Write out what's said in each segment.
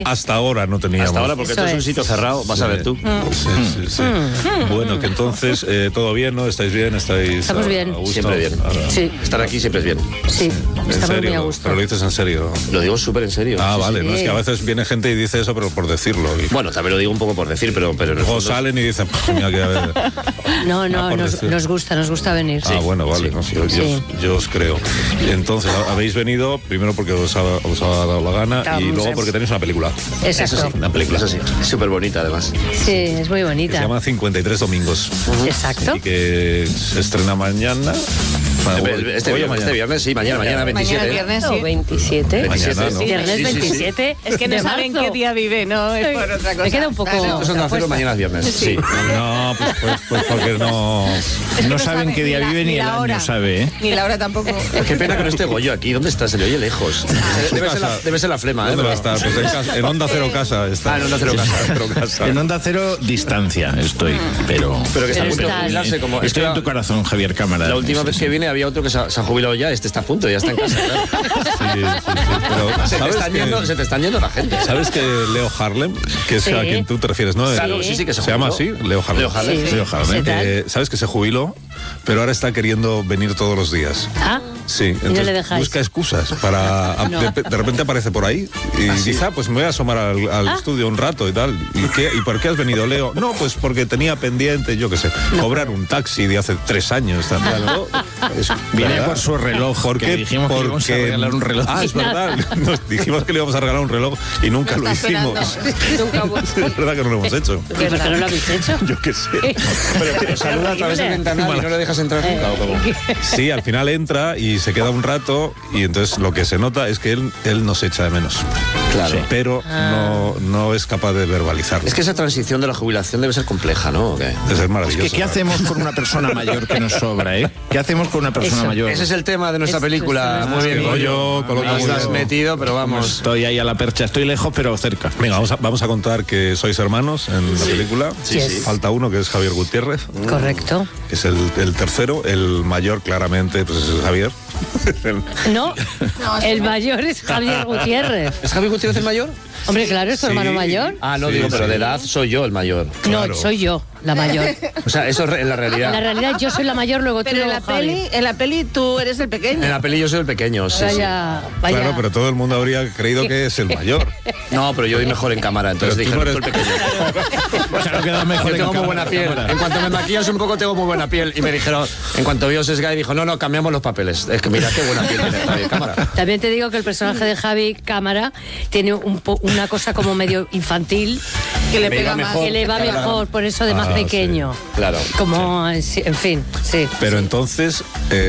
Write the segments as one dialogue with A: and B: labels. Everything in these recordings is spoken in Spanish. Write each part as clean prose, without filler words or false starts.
A: Hasta ahora no teníamos.
B: Hasta ahora, porque esto es un sitio cerrado, vas a ver tú.
A: Sí. Bueno, que entonces, todo bien, ¿no? ¿Estáis bien?
C: Estamos bien.
A: A gusto?
B: Siempre bien.
C: Sí.
B: Estar aquí siempre es bien.
C: Sí,
A: ¿En
C: estamos
A: serio?
C: muy a gusto.
A: Pero lo dices en serio.
B: Lo digo súper en serio.
A: Ah,
B: Sí,
A: vale,
B: sí.
A: no es que a veces viene gente y dice eso, pero por decirlo. Y
B: Bueno, también lo digo un poco por decir, pero en el
A: luego
B: fondo-
A: salen y dicen, pues mira que a ver.
C: No,
A: por decir.
C: nos gusta venir.
A: Ah, bueno, vale,
B: Sí.
A: no, yo os creo. Entonces, habéis venido primero porque os ha dado la gana y luego porque tenéis una película.
C: Exacto.
B: Eso sí, una película, eso sí. Súper bonita, además.
C: Sí, es muy
A: Que se
C: bonita.
A: llama 53 domingos.
C: Exacto.
A: Y que se estrena mañana.
B: Este viernes, sí, mañana 27.
D: Mañana viernes, sí.
C: 27.
A: Mañana, ¿no?
C: Viernes
B: Sí, sí, sí.
C: 27.
D: Es que no
C: de
D: saben
C: marzo.
D: qué día vive, no es por otra cosa.
C: Me queda un poco.
D: Claro.
B: Estos son Cero, mañana es viernes. Sí.
A: No, pues porque no.
D: Es que
E: No saben
D: sabe
E: qué día
D: ni la-
E: vive ni el
D: la
E: año
D: hora.
E: sabe, ¿eh?
D: Ni la hora tampoco.
B: Qué pena que no esté Goyo aquí. ¿Dónde está? Se le oye lejos. Debe ser la flema, ¿eh?
A: ¿Dónde va a estar? Pues en Onda Cero Casa está.
B: Ah, en Onda Cero Casa.
E: En Onda Cero, distancia estoy, pero
B: Pero que está a
C: Pero
B: punto de
C: estás-
B: jubilarse como...
E: estoy en tu corazón, Javier Cámara.
B: La última
E: Sí,
B: vez
E: sí.
B: que vine había otro que se ha jubilado ya. Este está a punto, ya está en casa. Claro.
A: Pero
B: Se te están yendo la gente.
A: ¿sabes que Leo Harlem, que es
C: Sí.
A: a quien tú te refieres, no?
B: Claro, sí, que
A: Se llama así, Leo Harlem.
B: Leo Harlem.
C: Sí.
A: Leo Harlem.
C: ¿Qué tal?
A: ¿Sabes que se jubiló? Pero ahora está queriendo venir todos los días.
C: Ah,
A: Sí,
C: y
A: entonces
C: no le dejáis.
A: busca excusas para...
C: No.
A: De repente aparece por ahí y dice, pues me voy a asomar al estudio un rato y tal. ¿Y por qué has venido, Leo? No, pues porque tenía pendiente, yo qué sé, cobrar un taxi de hace 3 años. También, ¿no?
E: Viene
A: ¿verdad?
E: por su reloj.
A: ¿Por
E: que
A: qué?
E: dijimos que íbamos a regalar un reloj.
A: Ah, es verdad. Nos dijimos que le íbamos a regalar un reloj y nunca lo
D: Está
A: hicimos.
D: esperando.
A: Es verdad que no lo hemos hecho.
C: ¿y por qué no lo habéis hecho?
A: Yo qué sé.
B: Pero saluda a través del ventanal y no le dejas entrar nunca. ¿O cómo?
A: Sí, al final entra y se queda un rato y entonces lo que se nota es que él nos echa de menos.
B: Claro.
A: Pero no es capaz de verbalizarlo.
B: Es que esa transición de la jubilación debe ser compleja, ¿no? ¿O qué?
A: Debe ser maravilloso.
E: ¿Qué hacemos con una persona mayor que nos sobra, eh? ¿Qué hacemos con una persona
C: Eso.
E: mayor?
B: Ese es el tema de nuestra
C: Eso
B: película.
C: es
B: Muy bien,
A: Goyo, coloca muy
B: Estás
A: bien.
B: metido, pero vamos.
E: Estoy ahí a la percha, estoy lejos pero cerca.
A: Venga, vamos a contar que sois hermanos en la película.
B: Sí, sí.
A: Falta uno, que es Javier Gutiérrez,
C: Correcto.
A: que es el tercero. El mayor, claramente, pues es Javier.
C: No, el
D: no.
C: mayor es Javier Gutiérrez.
B: ¿Es Javier Gutiérrez el mayor?
C: Hombre, claro, es tu
A: Sí.
C: hermano mayor.
B: Ah, no
A: Sí,
B: digo, pero
A: sí.
B: de edad soy yo el mayor.
A: Claro.
C: No, soy yo la mayor.
B: O sea, eso es en la
C: En
B: realidad.
C: la realidad yo soy la mayor, luego tú,
D: Pero
C: luego Javi.
D: en la peli tú eres el pequeño.
B: En la peli yo soy el pequeño, sí, sí.
C: Vaya.
A: Claro, pero todo el mundo habría creído que es el mayor.
B: No, pero yo voy mejor en cámara, entonces
A: Pero
B: dije,
A: tú no
B: no,
A: eres-
B: tú el pequeño.
E: Claro, queda mejor
B: Yo
E: en
B: tengo muy
E: cámara,
B: buena piel.
E: cámara.
B: En cuanto me maquillas un poco, tengo muy buena piel. Y me dijeron, en cuanto vio Sesgay, dijo, no, cambiamos los papeles. Es que mira qué buena piel tiene Javier Cámara.
C: También te digo que el personaje de Javi Cámara tiene una cosa como medio infantil
D: Que le
B: Me
D: pega
B: iba
D: más.
B: mejor.
C: que le va
B: Claro.
C: mejor, por eso de más
A: Ah, sí.
C: pequeño.
B: Claro.
C: Como, sí, en fin, sí.
A: Pero entonces,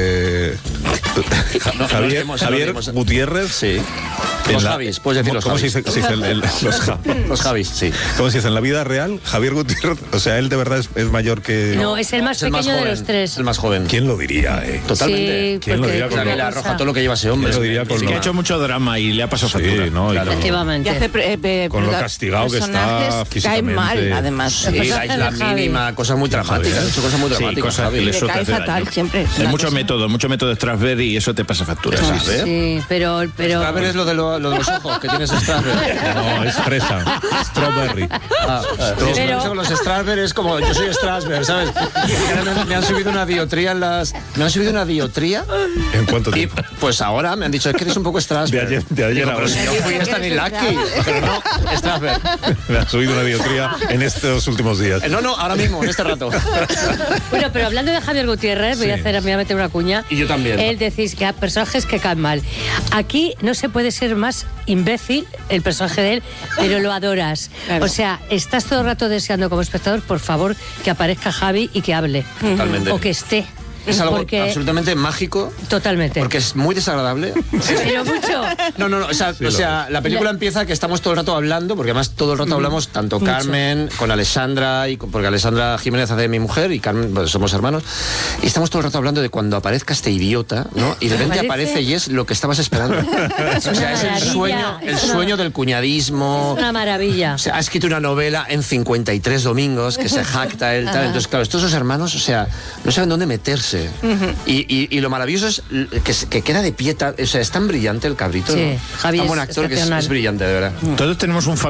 A: Javier
B: No,
A: Gutiérrez.
B: Sí.
A: en
B: Los
A: la-
B: Javis, puedes decir los
A: ¿Cómo se
B: Javis.
A: dice?
B: Los Javis, sí.
A: ¿Cómo se dice? En la vida real, Javier Gutiérrez, o sea, él de verdad es mayor que...
C: No, es el más
B: Es el
C: pequeño de
B: joven,
C: los tres.
B: El más joven.
A: ¿Quién lo diría,
B: Totalmente.
C: Sí,
A: ¿Quién lo
C: porque
A: diría
B: O
A: con
B: sea,
C: una
B: que le
C: cosa-
B: arroja todo lo que lleva ese hombre.
A: Yo lo diría con
E: Es que
A: lo-
E: ha hecho mucho drama y le ha pasado
A: Sí,
E: factura.
A: ¿no? Y
B: Claro.
A: con-
D: Y
C: Efectivamente.
D: hace
A: Con lo castigado que está
D: personajes caen
A: físicamente.
D: mal, además.
B: Sí,
C: El
B: la
C: personaje
B: isla
C: de Javi.
B: mínima, cosas muy dramáticas. Ha hecho cosas muy
E: Sí,
B: dramáticas.
E: cosas
B: Javi.
E: que
D: Le
E: eso te
D: cae
E: hace
D: fatal
E: daño.
D: siempre.
E: Hay
D: Una
E: mucho
D: cosa.
E: método de Strasberg y eso te pasa factura.
B: Strasberg.
C: Sí, pero
B: A ver, es lo de los ojos que tienes Strasberg.
A: No, es fresa. Strawberry.
C: Pero-
B: Los Strasberg es como yo soy Strasberg, ¿sabes? Y ahora me han subido una diotría Me han subido una diotría
A: ¿En cuánto
B: y
A: tiempo?
B: pues ahora me han dicho es que eres un poco Strasberg.
A: De ayer
B: Digo,
A: a
B: pero
A: hoy.
B: si yo fui esta ni Lucky. Pero no, Strasberg.
A: Me ha subido una diotría en estos últimos días.
B: No, ahora mismo, en este rato.
C: Bueno, pero hablando de Javier Gutiérrez, voy a meter una cuña.
B: Y yo también.
C: Él decís que hay personajes que caen mal. Aquí no se puede ser más imbécil el personaje de él, pero lo adoras.
D: Claro.
C: O sea, estás todo el rato deseando como espectador, por favor, que aparezca Javi y que hable.
B: Totalmente.
C: O que esté.
B: Es algo
C: Porque-
B: absolutamente mágico.
C: Totalmente.
B: Porque es muy desagradable.
C: Pero mucho.
B: No, o sea, la película empieza que estamos todo el rato hablando, porque además todo el rato hablamos, tanto
C: Mucho.
B: Carmen, con Alessandra, porque Alessandra Jiménez hace de mi mujer y Carmen, pues, somos hermanos, y estamos todo el rato hablando de cuando aparezca este idiota, ¿no? Y de repente
C: Aparece-
B: aparece y es lo que estabas esperando. O sea,
C: una
B: es el
C: maravilla,
B: sueño,
C: es una-
B: sueño del cuñadismo.
C: Es una maravilla.
B: O sea, ha escrito una novela en 53 domingos que se jacta él, tal.
C: Ajá.
B: Entonces, claro, estos dos hermanos, o sea, no saben dónde meterse. Y lo maravilloso es que queda de pie, o sea, es tan brillante el cabrito.
C: Sí,
B: ¿no?
C: Javi
B: Tan
C: es
B: buen actor que
C: excepcional.
B: es brillante, de verdad.
E: Todos tenemos un